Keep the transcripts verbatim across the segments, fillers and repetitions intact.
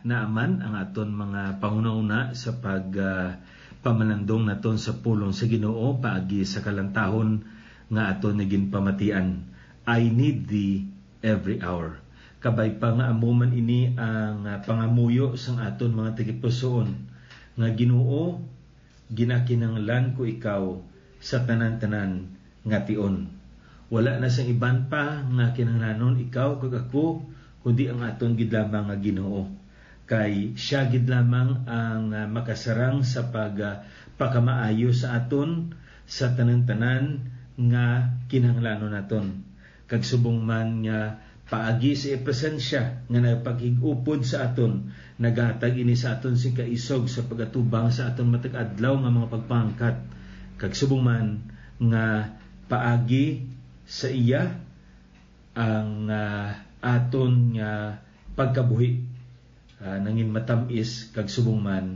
naaman ang aton mga pangunauna sa pag uh, pamalandong naton sa pulong sa Ginoo paagi sa kalantahon nga aton naging pamatian. I need thee every hour. Kabay pa nga amuman ini ang uh, pangamuyo sang aton mga tagipusoon nga Ginoo, ginakinanglan ko ikaw sa tanan-tanan nga tion. Wala na sang iban pa nga kinahanglanon ikaw kag ako kundi ang aton gid lamang nga Ginoo. Kay siya gid lamang ang uh, makasarang sa pag uh, pakamaayo sa aton sa tanan-tanan nga kinahanglanon naton. Kag subong man nga paagi sa presensya nga nagpaghig-upod sa aton, naghatag ini sa aton si kaisog sa pagatubang sa aton matag adlaw nga mga pagpangkat. Kag subong man nga paagi sa iya ang uh, aton nga pagkabuhi uh, nangin matamis kag subong man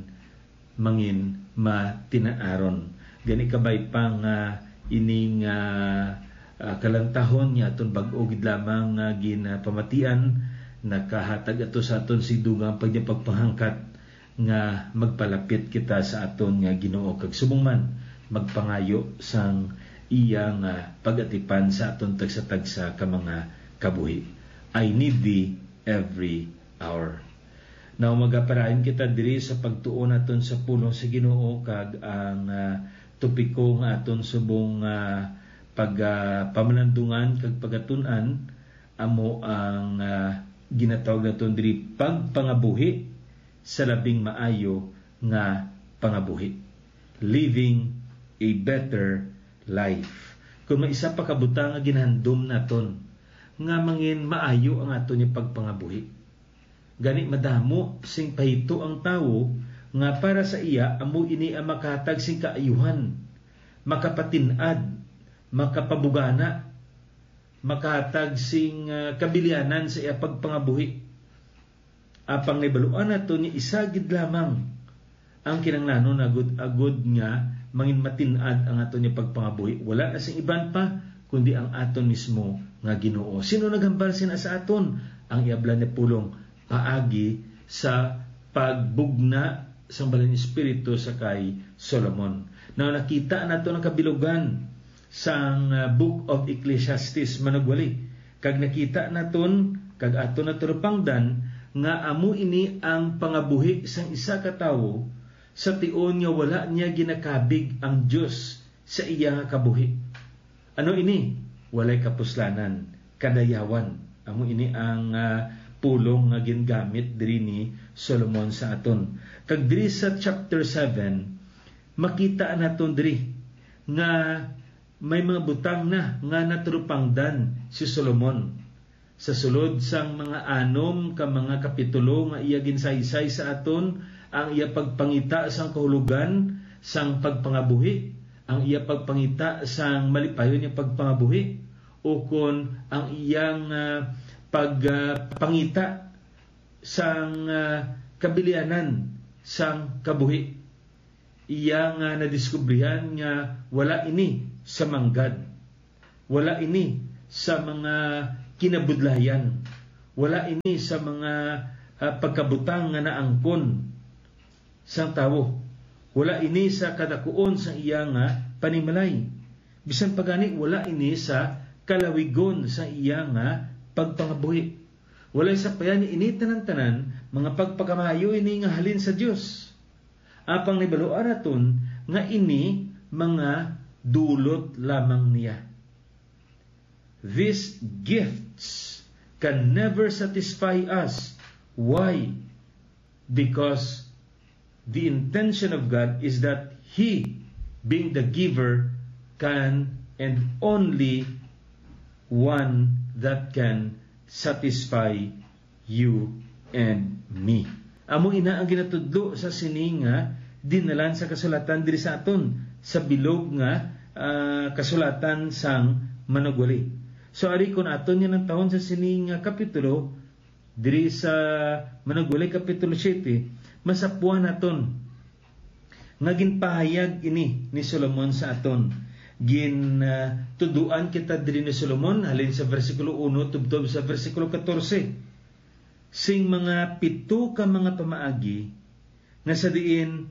mangin matinaaron. Gani kabay pang uh, ining uh, uh, kalantahon niya aton bag-o gid lamang nga uh, ginapamatian nakahatag ato sa aton si dugang pagpahangkat nga magpalapit kita sa aton nga Ginoo kag subong man magpangayo sang iyang uh, pagatipan sa aton tagsa-tagsa ka mga kabuhi. I need thee every hour. Now magaparayon kita diri sa pagtuon naton sa pulong sa Ginoo kag ang uh, topiko nga aton subong uh, pag uh, pamalandungan kag pagatun-an amo ang uh, ginatawag naton diri pagpangabuhi sa labing maayo nga pangabuhi. Living a better life. Kung may isa pa kabutang nga ginhandom naton nga mangin maayo ang aton yung pagpangabuhi. Gani madamo sing pahito ang tawo nga para sa iya amo ini ang makahatag sing kaayuhan, makapatinad, makapabugana, makahatag sing uh, kabilianan sa iya pagpangabuhi. Apang nibaluan naton ni isa gid lamang ang kinahanglanon agud-agud nga mangin matinad ang aton ni pagpangabuhi. Wala na sing iban pa kundi ang aton mismo nga Ginoo. Sino naghambal sina sa aton? Ang iablan ni pulong paagi sa pagbugna sa balang espiritu sa kay Solomon. Now nakita nato ang kabilugan sang uh, Book of Ecclesiastes managwali. Kag nakita naton kag aton naturupangdan nga amo ini ang pangabuhi sang isa ka tawo sa tion nga wala niya ginakabig ang Dios sa iya nga kabuhi. Ano ini? Walay kapuslanan, kadayawan. Amo ini ang uh, pulong nga gingamit diri ni Solomon sa aton. Kag diri sa chapter seven, makita naton diri nga may mga butang na nga naturupangdan si Solomon. Sa sulod sang mga anom ka mga kapitulo nga iya ginsaysay sa aton, ang iya pagpangita sang kahulugan sang pagpangabuhi, ang iya pagpangita sang malipayon niya pagpangabuhi, o kon ang iyang uh, pagpangita uh, sang uh, kabilianan sang kabuhi. Iyang uh, nadiskubrihan nga wala ini sa manggad, wala ini sa mga kinabudlayan, wala ini sa mga uh, pagkabutang nga naangkon sang tawo, wala ini sa kadakuon sa iya nga panimalay, bisan pagani wala ini sa kalawigon sa iya nga pagpangabuhi. Wala sa payan ini tanan-tanan mga pagpakamayo ini nga halin sa Dios. Apang nibaluan naton nga ini mga dulot lamang niya. These gifts can never satisfy us. Why? Because the intention of God is that He, being the giver, can and only one that can satisfy you and me. Amo ina ang ginatudlo sa sininga dinalan sa kasulatan diri sa aton sa bilog nga uh, kasulatan sang manugwali. So ari kun aton yan ang taon sa sininga kapitulo diri sa manugwali kapitulo seven, masapuan naton nga ginpahayag ini ni Solomon sa aton. Gin uh, tuduan kita diri ni Solomon halin sa versikulo one tubtob sa versikulo fourteen sing mga pito ka mga pamaagi nga sa diin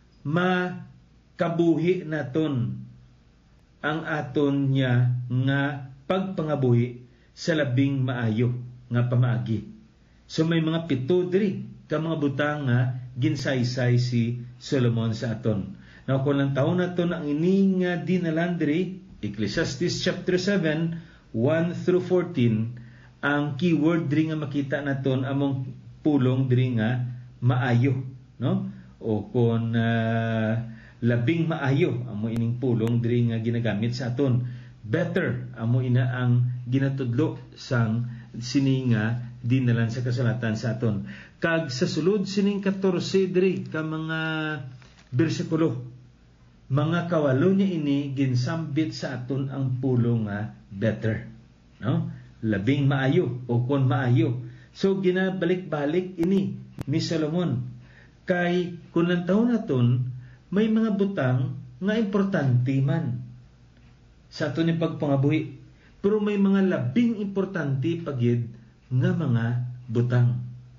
makabuhi naton ang aton niya nga pagpangabuhi sa labing maayo nga pamaagi. So may mga pito diri ka mga butang nga ginsaysay si Solomon sa aton. Now kung lang taon naton ang ini nga dinalan diri, Ecclesiastes chapter seven, one through fourteen, ang keyword diri nga makita naton among pulong diri nga maayo, no? O kung uh, labing maayo amo ining pulong diri nga ginagamit sa aton. Better amo ina ang ginatudlo sang sini nga dinalan sa kasulatan sa aton. Kag sa sulod sining fourteen diri ka mga bersikulo, mga kawalo niya ini ginsambit sa aton ang pulong nga better, no? Labing maayo o kon maayo. So ginabalik-balik ini ni Solomon. Kay kung ang taon naton may mga butang nga importante man sa aton ni pagpangabuhi, pero may mga labing importante pagid nga mga butang.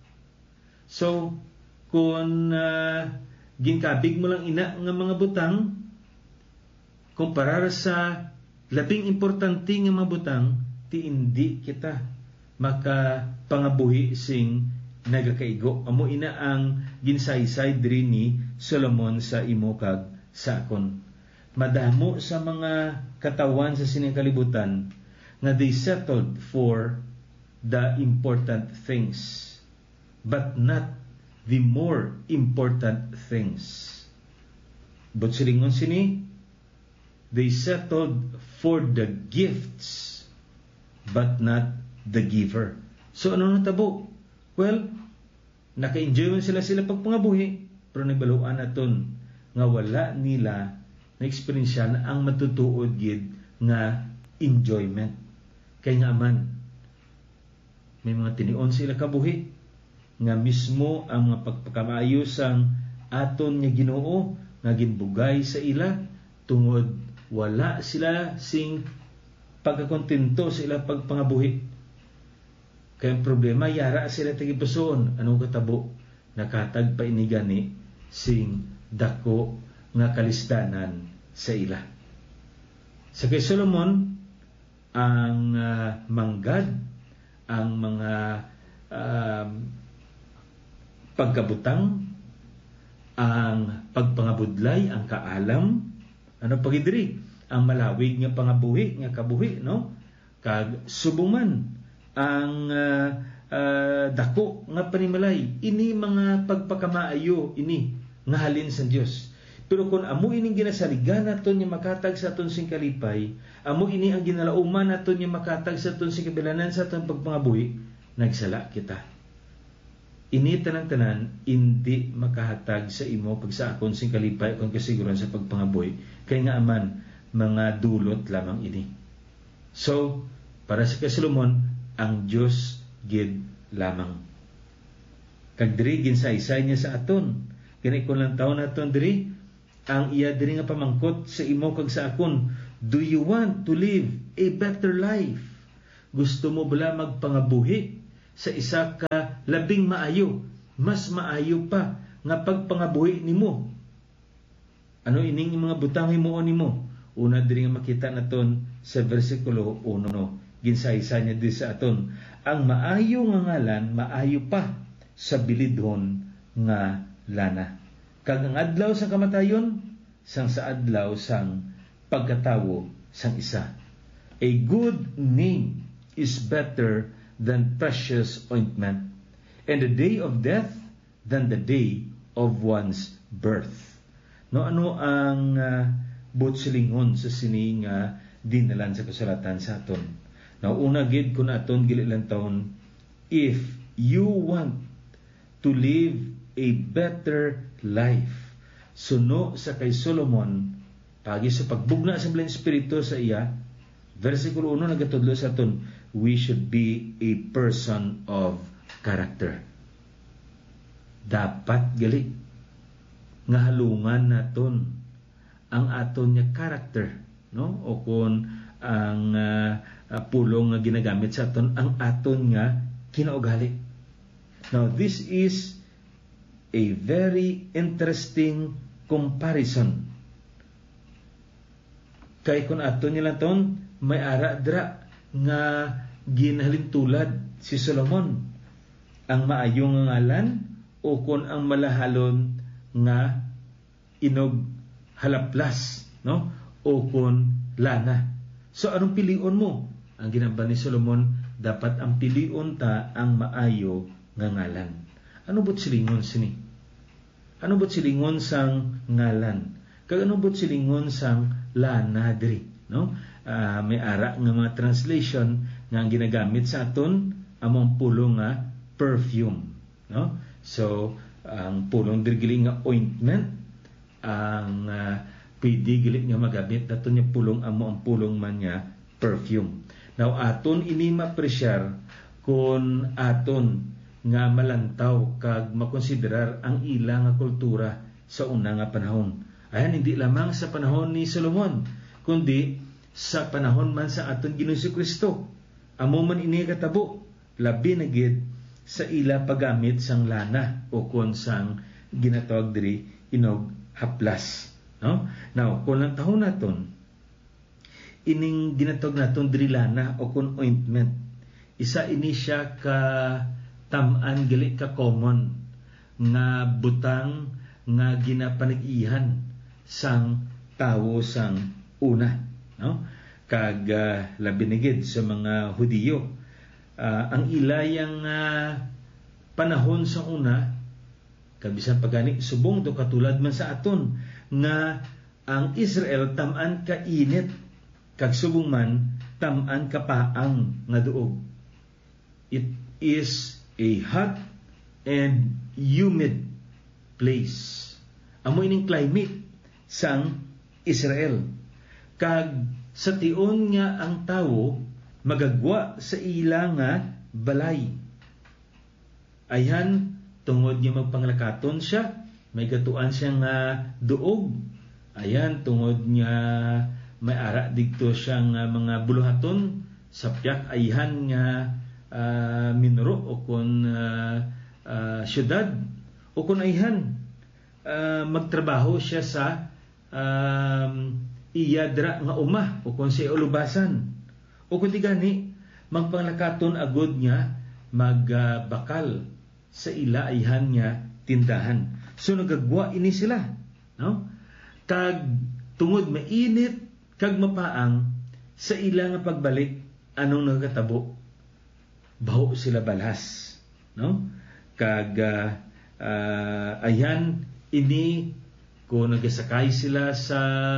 So kung uh, ginkabig mo lang ina nga mga butang kumpara sa labing importante nga mga butang, ti hindi kita makapangabuhi sing nagakaigo. Amo ina ang ginsaysay diri ni Solomon sa imo kag sa akon. Madamo sa mga katawan sa sining kalibutan nga they settled for the important things but not the more important things. But silingon sini, they settled for the gifts but not the giver. So ano natabo? Well, naka-enjoy man sila sila pagpangabuhi, pero nagbaluan naton nga wala nila na eksperyensya ang matutuod gid nga enjoyment. Kaya nga man, may mga tinion sila kabuhi nga mismo ang mga pagpakamayo sang aton nga Ginoo nga ginbugay sa ila tungod wala sila sing pagkakontento sa ila pagpangabuhi. Kaya ang problema, yara sila tagipusoon. Anong katabo? Nakatag pa inigani sing dako nga kalisdanan sa ila. Sa kay Solomon, ang uh, manggad, ang mga uh, pagkabutang, ang pagpangabudlay, ang kaalam, ano pagidiri, ang malawig nga pangabuhi, nga kabuhi, no? Kag subuman, ang uh, uh, dako nga panimalay, ini mga pagpakamaayo ini nga halin sa Dios. Pero kung amo ining ginasaligan naton nga makatag sa aton sing kalipay, amo ini ang ginalauman naton nga makatag sa aton sing kabilanan sa aton pagpangabuhi, nagsala kita. Ini tanan-tanan hindi makahatag sa imo pag sa akon sing kalipay kung kasiguran sa pagpangabuhi, kay nga aman mga dulot lamang ini. So para sa kay Solomon, ang Diyos gid lamang. Kag diri ginsaysay niya sa aton. Kani kun lang taon naton diri, ang iya diri nga pamangkot sa imo kag sa akon, do you want to live a better life? Gusto mo bala magpangabuhi sa isa ka labing maayo, mas maayo pa nga pagpangabuhi nimo? Ano ining mga butang himuon nimo? Una diri nga makita naton sa bersikulo one, no? Ginsaysay niya di sa aton, ang maayo nga ngalan maayo pa sa bilidhon nga lana. Kag ang adlaw sa kamatayon sang sa adlaw sang pagkatawo sang isa. A good name is better than precious ointment, and the day of death than the day of one's birth. No, ano ang uh, butsilingon sa sining uh, dinalan sa kasulatan sa aton? Now, una gid ko na aton gililang taon, if you want to live a better life, suno sa kay Solomon, pagi sa pagbugna sa Blang Espiritu sa iya, versikulo one nagatudlo sa aton, we should be a person of character. Dapat gali nga halungan naton ang aton nga character, no? O kung ang uh, uh, pulong nga ginagamit sa aton ang aton nga kinaugali. Now, this is a very interesting comparison. Kay kung ato nila ton, may ara dra nga ginhalintulad si Solomon ang maayong ngalan o kung ang malahalon nga inog halaplas, no? O kung lana. So anong pilion mo? Ang ginamba ni Solomon, dapat ang pilion ta ang maayo nga ngalan. Ano bot silingon sini? Ano bot silingon sang ngalan? Kag ano bot silingon sang lana diri, no? Uh, may ara nga mga translation nga ang ginagamit sa aton among pulong nga perfume, no? So ang pulong diri gili nga ointment, ang uh, pwede gili nga magamit nato nya pulong amo ang pulong man nga perfume. Now aton ini ma-appreciate kung aton nga malantaw kag makonsiderar ang ila nga kultura sa una nga panahon. Ayan, hindi lamang sa panahon ni Solomon, kundi sa panahon man sa aton Ginoong Kristo. Amo man ini katabo, labi na gid sa ila paggamit sang lana o kon sang ginatawag diri inog haplas, no? Now, kung ang tahon naton ining ginatawag naton diri lana o kon ointment, isa ini siya ka tam-an gali ka common nga butang nga ginapanag-ihan sang tawo sang una, no? Kag uh, labi na gid sa mga Hudiyo, uh, ang ilayang uh, panahon sa una kabisan pagani subong do katulad man sa aton nga ang Israel tam-an ka init kag subong man tam-an ka paang nga duog. It is a hot and humid place. Amo ining climate sang Israel. Kag sa tion nga ang tawo magagwa sa ila nga balay. Ayan, tungod niya magpanglakaton siya, may gatuan siya nga duog. Ayan, tungod niya may ara dito siyang uh, mga buluhaton sa piyak ayhan nga uh, minuro o kun uh, uh, syudad o kun ayhan uh, magtrabaho siya sa um, iya dra nga umah o kung siya ulubasan o kung di gani magpanglakaton agod niya magbakal uh, sa ila ayhan niya tindahan. So nagagwa ini sila, no? Kag tungod mainit kag mapaang sa ila nga pagbalik anong nagkatabo, baho sila balas, no? Kag uh, uh, ayan ini kung nagasakay sila sa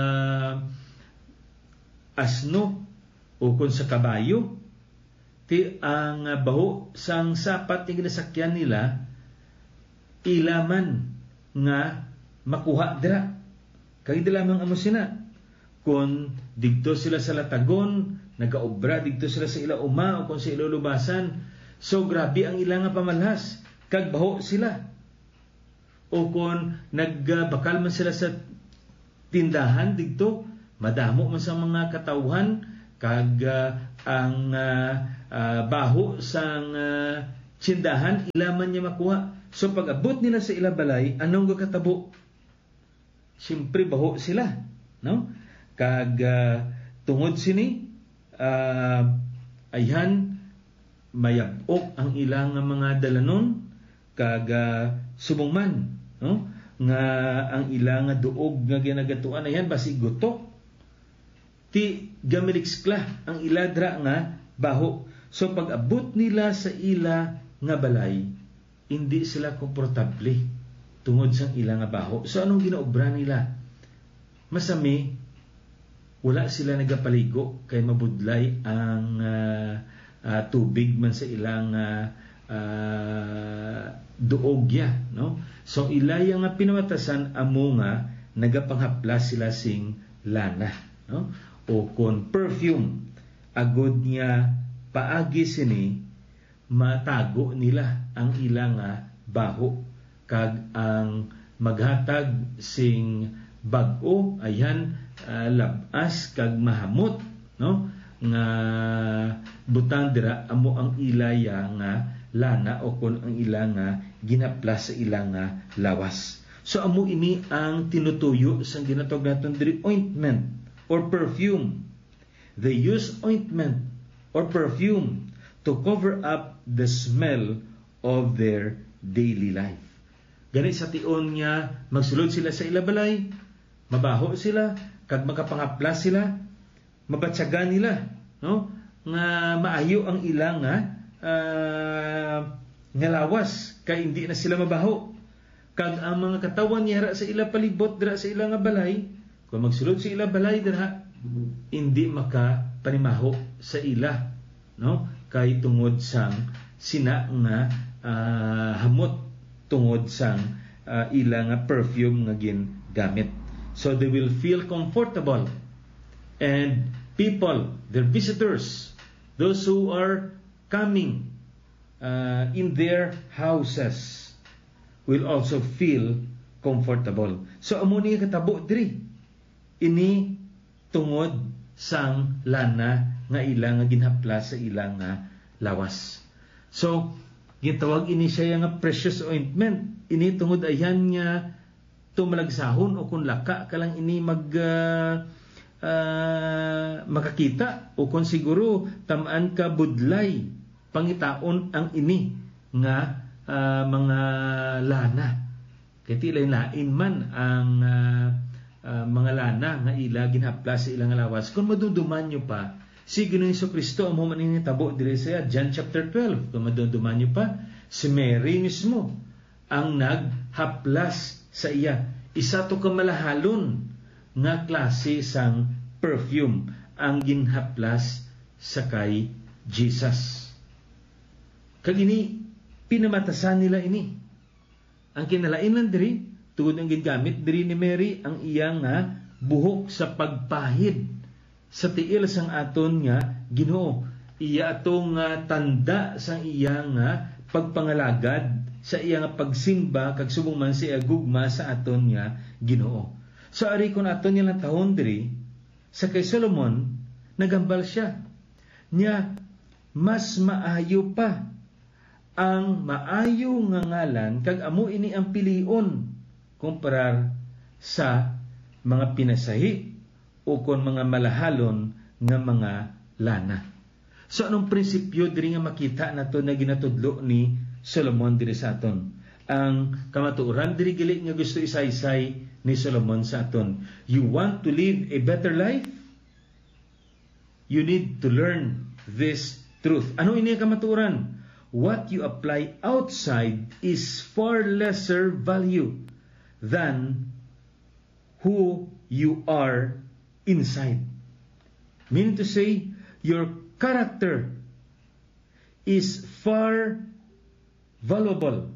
asno o kung sa kabayo, ti ang baho sang sapat nga ginasakyan nila ilaman nga makuha dira. Kay di lamang amo sina kung digto sila sa latagon, nagaobra digto sila sa ila uma o kung sa ila lubasan, so grabe ang ila nga pamalhas kag baho sila. O kung nagbakal man sila sa tindahan digto, madamo man sa mga katawhan kag uh, ang uh, uh, baho sang uh, tindahan ilaman niya makuha. So pag abot nila sa ila balay, anong gakatabo? Siyempre baho sila, no? Kag uh, tungod sini uh, ayhan mayabok ang ilang mga dalanon kag uh, subongman, no? Nga ang ilang duog nga ginagatuan ayan basi gutok ti gamiliskla ang iladra nga baho. So pag abot nila sa ila nga balay, hindi sila komportable tungod sa ila nga baho. So anong ginaobra nila? Masami, wala sila nagapaligo kay mabudlay ang uh, uh, tubig man sa ilang uh, uh, duogya, no? So ilaya nga pinawatasan amo nga nagapanghaplas sila sing lana, no? O kon perfume agod niya paagi sini matago nila ang ilang nga baho kag ang maghatag sing bag-o ayan uh, labas kag mahamot, no? Nga butang dira amo ang ilaya nga lana o kun ang ila nga ginaplas sa ila nga lawas. So amo ini ang tinutuyo sa ginatawag naton diri ointment or perfume. They use ointment or perfume to cover up the smell of their daily life. Gani sa tion niya, magsulod sila sa ilabalay, mabaho sila, kag makapangaplas sila, mabatsagan nila, no? Nga maayo ang ilang nga uh, nga lawas kay hindi na sila mabaho. Kag ang mga katawan niya sa ila palibot dira sa ila nga balay, kung magsulod sa ila balay dira, hindi maka panimaho sa ila, no? Kay tungod sang sina nga uh, hamot tungod sang uh, ila nga perfume nga gingamit. So they will feel comfortable, and people, their visitors, those who are coming uh, in their houses will also feel comfortable. So amo ni katabo diri ini tungod sang lana nga ila nga ginhaplas sa ilang nga lawas. So gitawag ini siya nga precious ointment. Ini tungod ayan nga tumalagsahon o kung laka ka lang ini mag uh, uh, makakita o kung siguro tamaan ka budlay pangitaon ang ini nga uh, mga lana. Kaya tilay lain man ang uh, uh, mga lana nga ila ginhaplas sa ilang lawas. Kung maduduman nyo pa, si Ginoong Jesucristo ang humaning tabo dire sa John chapter twelve. Kung maduduman nyo pa, si Mary mismo ang naghaplas sa iya. Isa to kamalahalon nga klase sang perfume ang ginhaplas sa kay Jesus. Kag ini pinamatasan nila ini. Ang kinalainan diri tungod ang gingamit diri ni Mary ang iya nga buhok sa pagpahid sa tiil sang aton nga Ginoo. Iya atong uh, tanda sang iya nga pagpangalagad sa iya nga pagsimba kag subong man siya gugma sa aton nga Ginoo. So ari kon aton nga tahon diri sa kay Solomon nagambal siya nya mas maayo pa ang maayo nga ngalan kag amo ini ang pilion kumparar sa mga pinasahi o kon mga malahalon nga mga lana. So anong prinsipyo diri nga makita nato na ginatudlo ni Solomon diri sa aton? Ang kamatuoran diri gali nga gusto isaysay ni Solomon sa aton. You want to live a better life? You need to learn this truth. Ano ini ang kamatuoran? What you apply outside is far lesser value than who you are inside. Meaning to say, your character is far valuable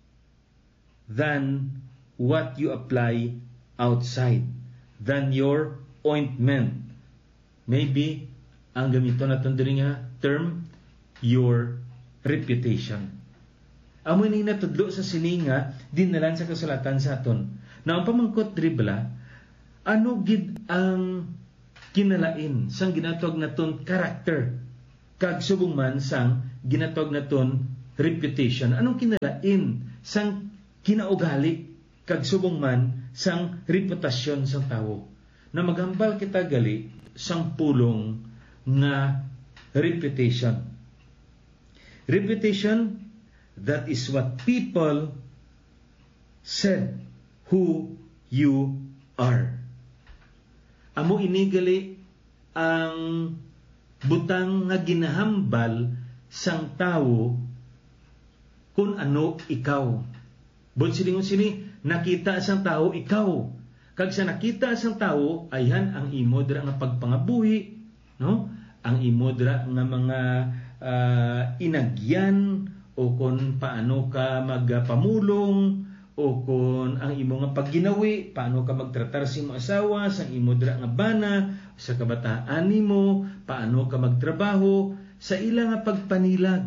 than what you apply outside, than your ointment. Maybe, ang gamito natin diri nga term, your reputation. Amo ni natudlo sa sininga dinalan sa kasulatan sa aton. Na ang pamangkot diri bala, ano gid ang kinalain sang ginatawag naton character kag subong man sang ginatawag naton reputation? Anong kinalain sang kinaugali kag subong man sang reputasyon sang tawo? Na magambal kita gali sang pulong nga reputation. Reputation, that is what people said who you are. Amo inigali ang butang nga ginahambal sang tawo kung ano ikaw. Bon silingon sini, nakita sang tawo ikaw. Kag sa nakita sang tawo, ayhan ang imo dira nga pagpangabuhi, no? Ang imo dira nga mga uh, inagyan o kung paano ka magpamulong o kung ang imo nga pagginawi, paano ka magtratar sa imo asawa, sa imo dira nga bana, sa kabataan nimo, paano ka magtrabaho, sa ila nga pagpanilag.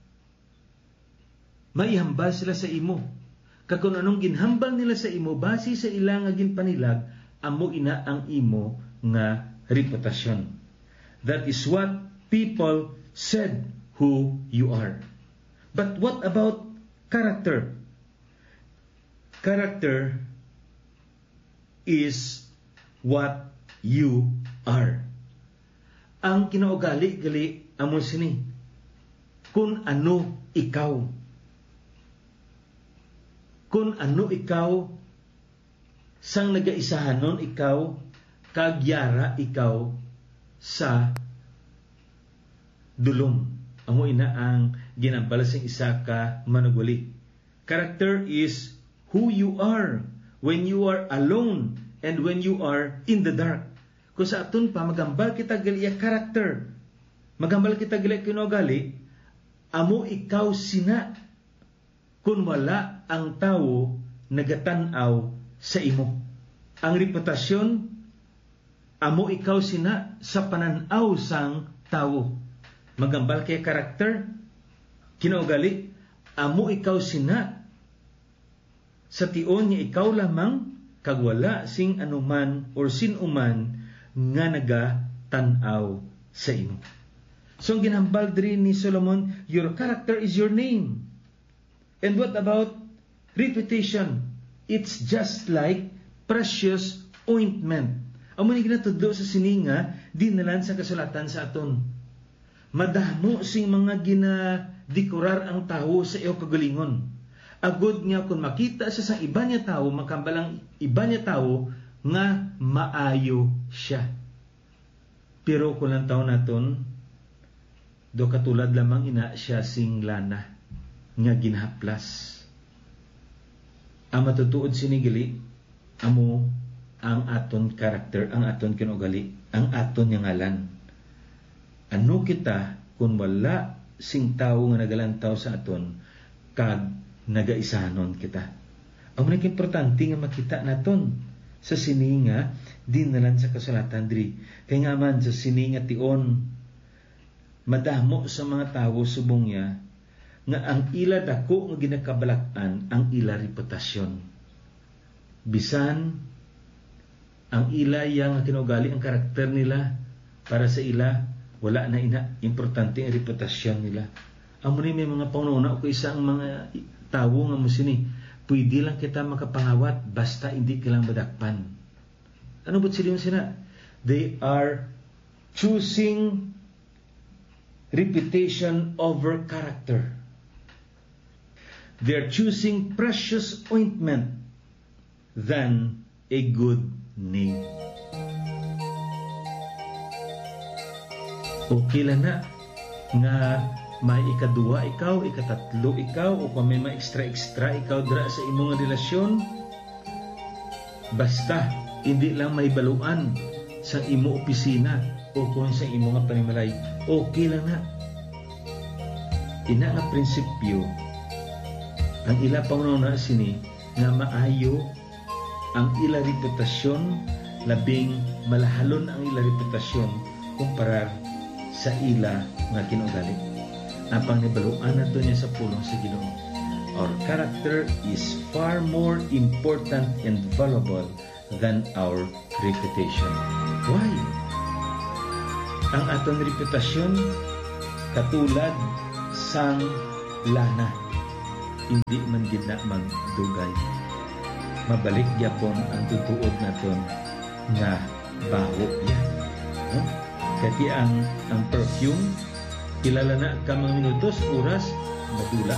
Maihambal sila sa imo. Kag kung anong ginhambal nila sa imo, base sa ila nga ginpanilag, amo ina ang imo nga reputasyon. That is what people said who you are. But what about character? Character is what you are. Ang kinaugali-gali amo sini kung ano ikaw. Kung ano ikaw, sang nagaisahanon ikaw, kagyara ikaw sa dulong. Amo ina ang ginambala sa isa ka manuguli. Character is who you are when you are alone and when you are in the dark. Kung sa aton pa, magambal kita gali ya character. Magambal kita gali kinugali, amo ikaw sina kung wala ang tao nagatanaw sa imo. Ang reputasyon, amo ikaw sina sa pananaw sang tao. Magambal kay karakter, kinaugali, amo ikaw sina sa tion niya ikaw lamang kagwala sing anuman or sinuman nga nagatanaw sa imo. So ang ginambal diri ni Solomon, your character is your name. And what about reputation? It's just like precious ointment. Amo ni ginatudlo sa sininga dinalan sa kasulatan sa aton. Madamo sing mga ginadikorar ang tawo sa iyo kagalingon. Agud nga kung makita sa sa iba niya tao, makambalang iba niya tao nga maayo siya. Pero kung lang tao naton, do katulad lamang ina siya sing lana nga ginhaplas. Ang matutuod sinigili, amo ang aton karakter, ang aton kinugali, ang aton nga ngalan. Ano kita kung wala sing tao nga nagalantaw sa aton, kag nagaisahanon kita. Ang mga importante nga makita naton sa sininga dinalan sa kasulatan diri. Kaya nga man sa sininga tion, madamo sa mga tao subong niya nga ang ila dako nga ginakabalak-an ang ila reputasyon. Bisan ang ila yang kinugali ang karakter nila para sa ila wala na ina importante ang reputasyon nila. Amo ni may mga paununa o isang mga tao nga mo sini, pwede lang kita makapangawat basta hindi ka lang madakpan. Ano ba sila yung sina? They are choosing reputation over character. They're choosing precious ointment than a good name. Okay lang na nga may ikaduwa ikaw, ikatatlo ikaw, o kung may ma-extra-extra ikaw dira sa imong relasyon, basta hindi lang may baluan sa imo opisina o kung sa imo nga panimalay, okay lang na. Ina nga prinsipyo, ang ila pangununa sini nga maayo ang ila reputasyon, labing malahalon ang ila reputasyon kumparar sa ila nga kinugali. Apang nibaluan nato niya sa pulong sa Ginoo. Our character is far more important and valuable than our reputation. Why? Ang atong reputasyon katulad sang lana, hindi man gid na magdugay. Mabalik gyapon ang tutuod naton nga baho yan. No? Kaya ang ang perfume kilala na ka mga minutos, oras, madula